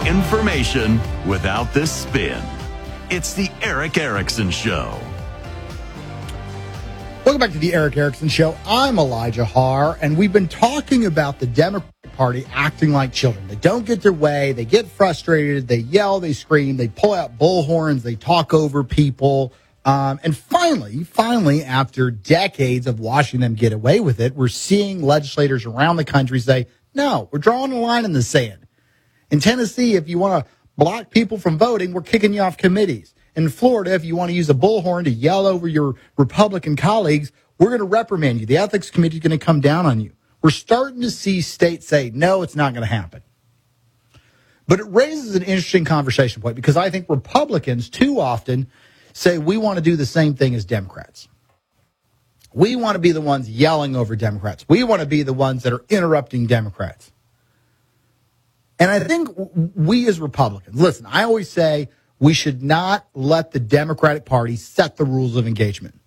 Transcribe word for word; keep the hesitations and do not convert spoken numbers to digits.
Information without the spin. It's the Erick Erickson Show. Welcome back to the Erick Erickson Show. I'm Elijah Haar, and we've been talking about the Democratic Party acting like children. They don't get their way. They get frustrated. They yell. They scream. They pull out bullhorns. They talk over people. Um, and finally, finally, after decades of watching them get away with it, we're seeing legislators around the country say, no, we're drawing a line in the sand. In Tennessee, if you want to block people from voting, we're kicking you off committees. In Florida, if you want to use a bullhorn to yell over your Republican colleagues, we're going to reprimand you. The ethics committee is going to come down on you. We're starting to see states say, no, it's not going to happen. But it raises an interesting conversation point because I think Republicans too often say we want to do the same thing as Democrats. We want to be the ones yelling over Democrats. We want to be the ones that are interrupting Democrats. And I think we as Republicans, listen, I always say we should not let the Democratic Party set the rules of engagement.